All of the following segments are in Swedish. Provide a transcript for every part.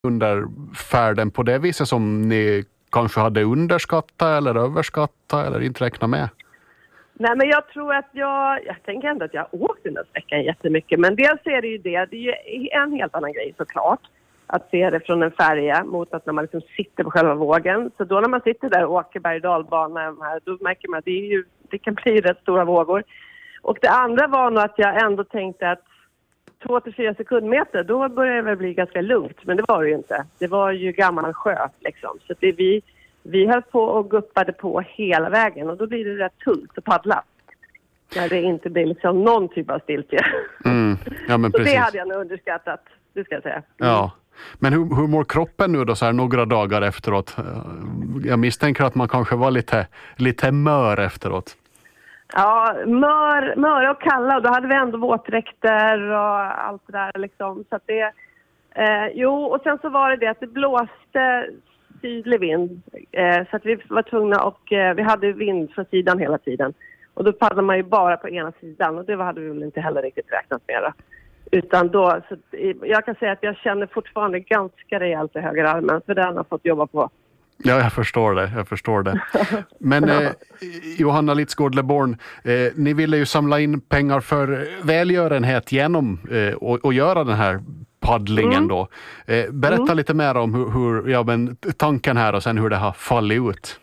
under färden på det viset som ni kanske hade underskattat eller överskattat eller inte räknat med? Nej, men jag tror att jag tänker ändå att jag har åkt den där sträckan jättemycket. Men dels är det ju en helt annan grej såklart. Att se det från en färja mot att när man liksom sitter på själva vågen. Så då när man sitter där och åker berg- och dalbana, då märker man att det kan bli rätt stora vågor. Och det andra var nog att jag ändå tänkte att 2-4 sekundmeter, då började det väl bli ganska lugnt. Men det var det ju inte. Det var ju gammal sjö liksom. Så det vi höll på och guppade på hela vägen. Och då blir det rätt tungt att paddla. När det inte blir liksom någon typ av stiltje. Ja, men så precis. det hade jag nog underskattat, det ska jag säga. Ja. Men hur mår kroppen nu då så här några dagar efteråt? Jag misstänker att man kanske var lite mör efteråt. Ja, mör och kalla, och då hade vi ändå våtdräkter och allt det där liksom. Så att det, och sen så var det att det blåste sydlig vind. Så att vi var tvungna och vi hade vind från sidan hela tiden. Och då paddlade man ju bara på ena sidan, och det hade vi väl inte heller riktigt räknat med då. Utan då, så jag kan säga att jag känner fortfarande ganska rejält i höger armen, för den har fått jobba på. Ja, jag förstår det. Men Johanna Litzgård-Leborn, ni ville ju samla in pengar för välgörenhet genom att göra den här paddlingen då. Berätta lite mer om hur tanken här och sen hur det har fallit ut.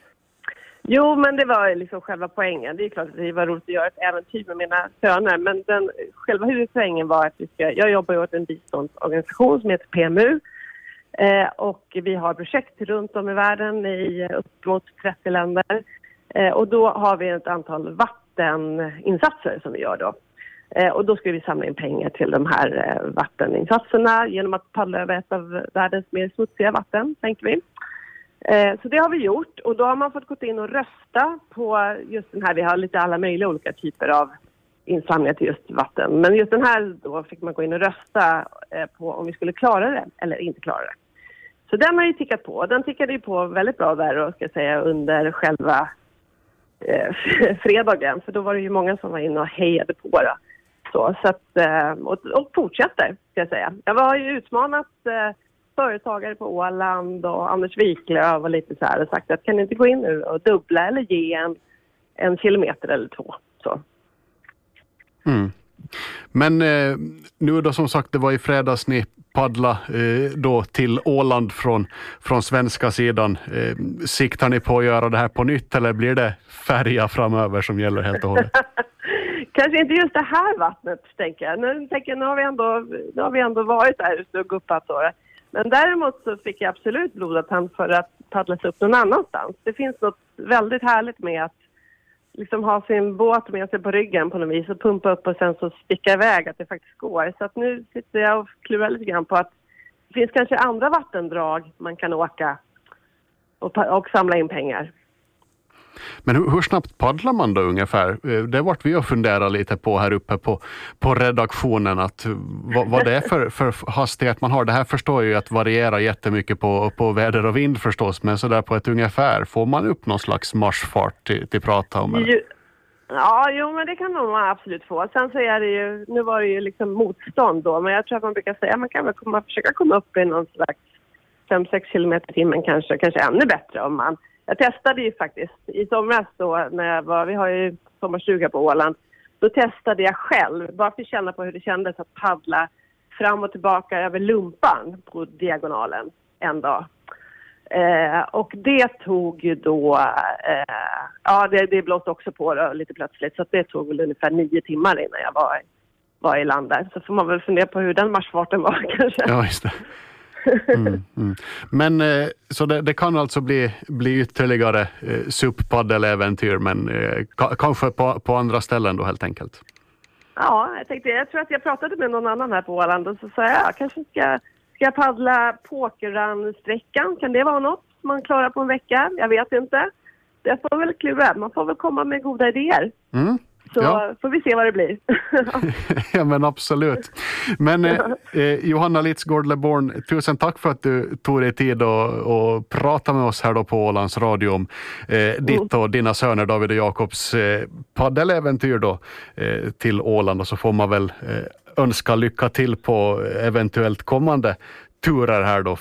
Jo, men det var liksom själva poängen. Det är klart att det var roligt att göra ett äventyr med mina söner. Men själva huvudpoängen var att jag jobbar åt en biståndsorganisation som heter PMU. Och vi har projekt runt om i världen i upp mot 30 länder. Och då har vi ett antal vatteninsatser som vi gör då. Och då ska vi samla in pengar till de här vatteninsatserna genom att paddla över ett av världens mer smutsiga vatten, tänker vi. Så det har vi gjort, och då har man fått gå in och rösta på just den här. Vi har lite alla möjliga olika typer av insamlingar till just vatten. Men just den här då fick man gå in och rösta på om vi skulle klara det eller inte klara det. Så den har ju tickat på. Den tickade ju på väldigt bra där, ska jag säga, under själva fredagen. För då var det ju många som var inne och hejade på det. Så att, och fortsätter, ska jag säga. Jag har ju utmanat företagare på Åland och Anders Wiklöf och lite så här och sagt att kan ni inte gå in nu och dubbla eller ge en kilometer eller 2. Så. Men nu då, som sagt, det var i fredags ni paddla då till Åland från svenska sidan. Siktar ni på att göra det här på nytt, eller blir det färja framöver som gäller helt och hållet? Kanske inte just det här vattnet, tänker jag. Nu har vi ändå varit där ute och guppat så. Men däremot så fick jag absolut blodad för att paddlas upp någon annanstans. Det finns något väldigt härligt med att liksom ha sin båt med sig på ryggen på något vis och pumpa upp och sen så sticka iväg, att det faktiskt går. Så att nu sitter jag och klurar lite grann på att det finns kanske andra vattendrag man kan åka och samla in pengar. Men hur snabbt paddlar man då ungefär? Det vart vi och fundera lite på här uppe på redaktionen, att vad det är för hastighet man har. Det här förstår ju att variera jättemycket på väder och vind förstås, men så där på ett ungefär, får man upp någon slags marschfart till prata om? Eller? Ja, men det kan man absolut få. Sen så är det ju, nu var det ju liksom motstånd då, men jag tror att man brukar säga att man kan väl försöka komma upp i någon slags 5-6 kilometer i timmen, kanske ännu bättre om man. Jag testade ju faktiskt i somras då, vi har ju sommarstuga på Åland. Då testade jag själv, bara för att känna på hur det kändes att paddla fram och tillbaka över lumpan på diagonalen en dag. Och det tog ju då, det blåste också på då, lite plötsligt. Så det tog väl ungefär 9 timmar innan jag var i land där. Så får man väl fundera på hur den marschfarten var kanske. Ja, just det. Men så det kan alltså bli ytterligare SUP-paddeläventyr, men kanske på andra ställen då helt enkelt. Ja, jag tror att jag pratade med någon annan här på Åland och så sa jag kanske ska jag paddla Påkeran-sträckan. Kan det vara något man klarar på en vecka? Jag vet inte. Det får väl klura. Man får väl komma med goda idéer. Så får vi se vad det blir. Ja, men absolut. Men Johanna Litzgård-Leborn, tusen tack för att du tog dig tid och prata med oss här då på Ålands Radio om ditt och dina söner David och Jakobs paddeläventyr då till Åland, och så får man väl önska lycka till på eventuellt kommande turer här då